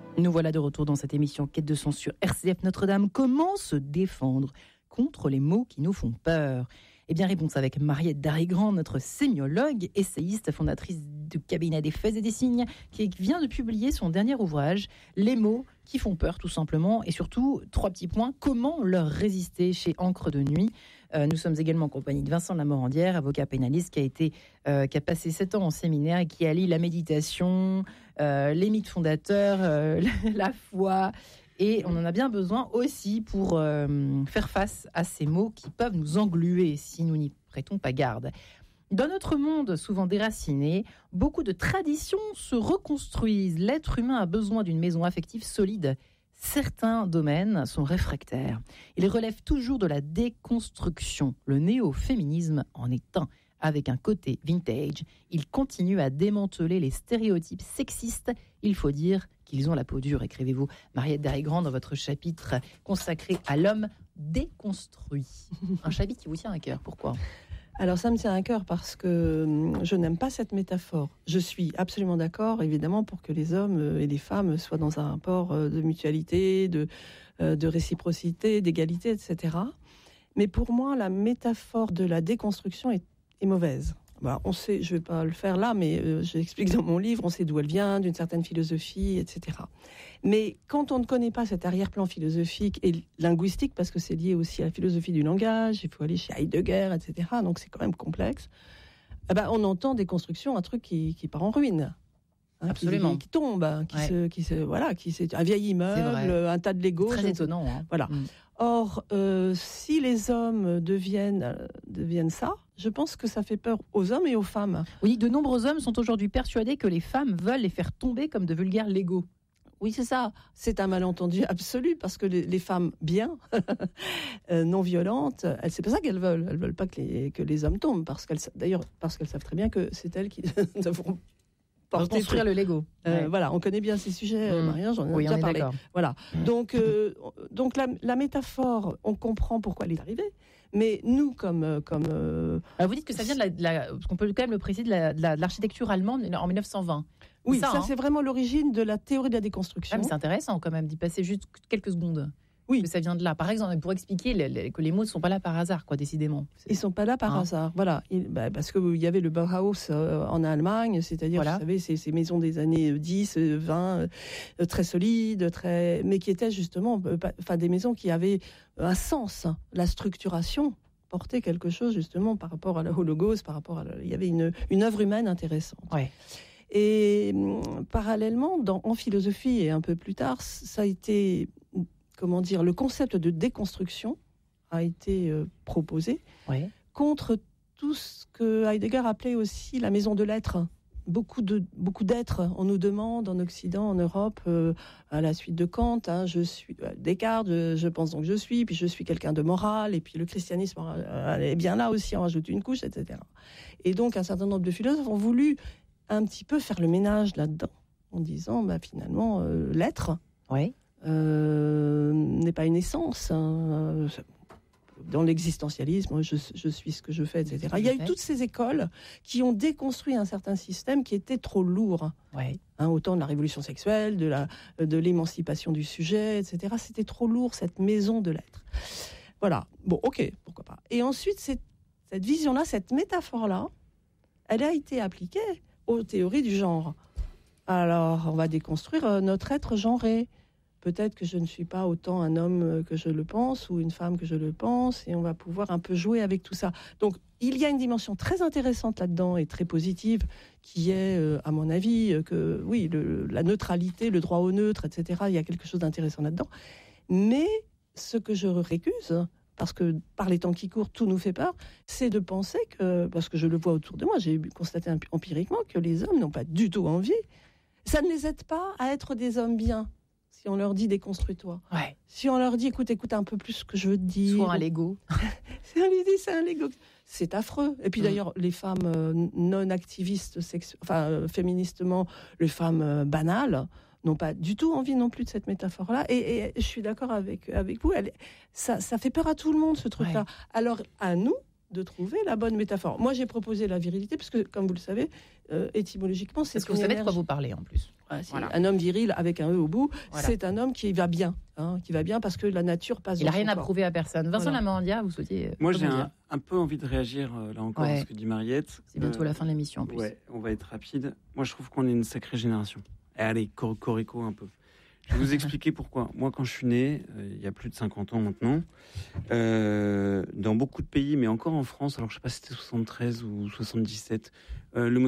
Nous voilà de retour dans cette émission Quête de sens sur RCF Notre-Dame. Comment se défendre contre les mots qui nous font peur ? Eh bien, réponse avec Mariette Darigrand, notre sémiologue, essayiste, fondatrice du cabinet des faits et des signes, qui vient de publier son dernier ouvrage, Les mots qui font peur, tout simplement. Et surtout, 3 petits points, comment leur résister chez Encre de Nuit. Nous sommes également en compagnie de Vincent Lamorandière, avocat pénaliste, qui a passé 7 ans en séminaire et qui allie la méditation, les mythes fondateurs, la foi. Et on en a bien besoin aussi pour faire face à ces mots qui peuvent nous engluer si nous n'y prêtons pas garde. Dans notre monde souvent déraciné, beaucoup de traditions se reconstruisent. L'être humain a besoin d'une maison affective solide. Certains domaines sont réfractaires. Ils relèvent toujours de la déconstruction. Le néo-féminisme en est un. Avec un côté vintage, il continue à démanteler les stéréotypes sexistes. Il faut dire qu'ils ont la peau dure, écrivez-vous Mariette Darigrand dans votre chapitre consacré à l'homme déconstruit. Un chapitre qui vous tient à cœur, pourquoi ? Alors ça me tient à cœur parce que je n'aime pas cette métaphore. Je suis absolument d'accord, évidemment, pour que les hommes et les femmes soient dans un rapport de mutualité, de réciprocité, d'égalité, etc. Mais pour moi, la métaphore de la déconstruction est mauvaise. Bah, on sait, je ne vais pas le faire là, mais j'explique dans mon livre, on sait d'où elle vient, d'une certaine philosophie, etc. Mais quand on ne connaît pas cet arrière-plan philosophique et linguistique, parce que c'est lié aussi à la philosophie du langage, il faut aller chez Heidegger, etc. Donc c'est quand même complexe. On entend déconstruction, un truc qui part en ruine. Absolument. Qui tombe, un vieil immeuble, un tas de Lego. C'est très étonnant. Hein. Voilà. Or, si les hommes deviennent ça, je pense que ça fait peur aux hommes et aux femmes. Oui, de nombreux hommes sont aujourd'hui persuadés que les femmes veulent les faire tomber comme de vulgaires Lego. Oui, c'est ça. C'est un malentendu absolu parce que les femmes bien, non violentes, c'est pas ça qu'elles veulent. Elles veulent pas que les hommes tombent parce qu'elles savent très bien que c'est elles qui devront construire le Lego. Voilà, on connaît bien ces sujets, Maria, j'en ai déjà parlé. D'accord. Voilà. Donc la métaphore, on comprend pourquoi elle est arrivée, mais nous comme Alors vous dites que ça vient parce qu'on peut quand même le préciser, de l'architecture allemande en 1920. Oui, ça, c'est vraiment l'origine de la théorie de la déconstruction. Mais c'est intéressant quand même d'y passer juste quelques secondes. Oui. Que ça vient de là. Par exemple, pour expliquer que les mots ne sont pas là par hasard, décidément. Ils ne sont pas là par hasard, voilà. Parce qu'il y avait le Bauhaus en Allemagne, c'est-à-dire, vous savez, ces maisons des années 10, 20, très solides, mais qui étaient justement des maisons qui avaient un sens. La structuration portait quelque chose, justement, par rapport au logos, il y avait une œuvre humaine intéressante. Ouais. Et parallèlement, en philosophie et un peu plus tard, ça a été... le concept de déconstruction a été proposé contre tout ce que Heidegger appelait aussi la maison de l'être. Beaucoup d'êtres, on nous demande en Occident, en Europe, à la suite de Kant, je suis Descartes, je pense donc je suis, puis je suis quelqu'un de moral, et puis le christianisme est bien là aussi, on rajoute une couche, etc. Et donc un certain nombre de philosophes ont voulu un petit peu faire le ménage là-dedans, en disant finalement l'être n'est pas une essence. Dans l'existentialisme, je suis ce que je fais, etc. Il y a eu toutes ces écoles qui ont déconstruit un certain système qui était trop lourd. Autant de la révolution sexuelle, de l'émancipation du sujet, etc. C'était trop lourd, cette maison de l'être. Voilà. Bon, ok, pourquoi pas. Et ensuite, cette vision-là, cette métaphore-là, elle a été appliquée aux théories du genre. Alors, on va déconstruire notre être genré. Peut-être que je ne suis pas autant un homme que je le pense ou une femme que je le pense, et on va pouvoir un peu jouer avec tout ça. Donc, il y a une dimension très intéressante là-dedans et très positive qui est, à mon avis, que oui, la neutralité, le droit au neutre, etc., il y a quelque chose d'intéressant là-dedans. Mais ce que je récuse, parce que par les temps qui courent, tout nous fait peur, c'est de penser que, parce que je le vois autour de moi, j'ai constaté empiriquement que les hommes n'ont pas du tout envie. Ça ne les aide pas à être des hommes bien. Si on leur dit déconstruis-toi. Si on leur dit écoute un peu plus ce que je veux te dire. Soit un Lego. Si on lui dit c'est un Lego. C'est affreux. Et puis d'ailleurs, les femmes non activistes, féministement, les femmes banales, n'ont pas du tout envie non plus de cette métaphore-là. Et je suis d'accord avec vous. Ça fait peur à tout le monde, ce truc-là. Alors, à nous de trouver la bonne métaphore. Moi, j'ai proposé la virilité, parce que, comme vous le savez, étymologiquement, c'est... Parce que vous savez de quoi vous parlez, en plus. Un homme viril avec un E au bout, c'est un homme qui va bien, parce que la nature passe. Il n'a rien à prouver à personne. Vincent Lamandia, vous souhaitiez. Moi, j'ai un peu envie de réagir là encore à ce que dit Mariette. C'est bientôt la fin de l'émission en plus. Ouais, on va être rapide. Moi, je trouve qu'on est une sacrée génération. Et allez, corico un peu. Je vais vous expliquer pourquoi. Moi, quand je suis né, il y a plus de 50 ans maintenant, dans beaucoup de pays, mais encore en France, alors je ne sais pas si c'était 73 ou 77,